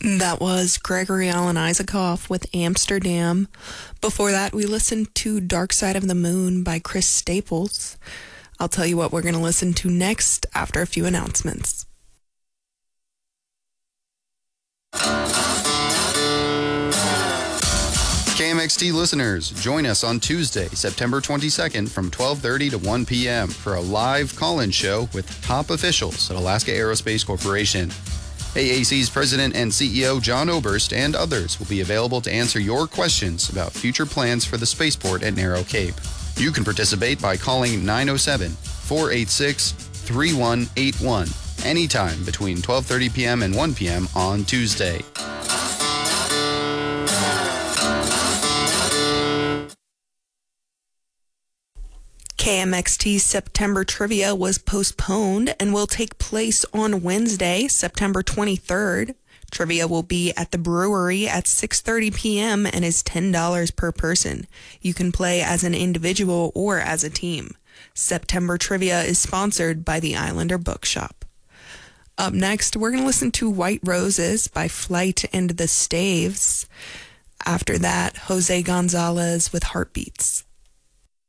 That was Gregory Alan Isaacoff with Amsterdam. Before that, we listened to Dark Side of the Moon by Chris Staples. I'll tell you what we're going to listen to next after a few announcements. KMXT listeners, join us on Tuesday, September 22nd from 12:30 to 1 p.m. for a live call-in show with top officials at Alaska Aerospace Corporation. AAC's President and CEO John Oberst and others will be available to answer your questions about future plans for the spaceport at Narrow Cape. You can participate by calling 907-486-3181 anytime between 12:30 p.m. and 1 p.m. on Tuesday. KMXT's September Trivia was postponed and will take place on Wednesday, September 23rd. Trivia will be at the brewery at 6:30 p.m. and is $10 per person. You can play as an individual or as a team. September Trivia is sponsored by the Islander Bookshop. Up next, we're going to listen to White Roses by Flight and the Staves. After that, Jose Gonzalez with Heartbeats.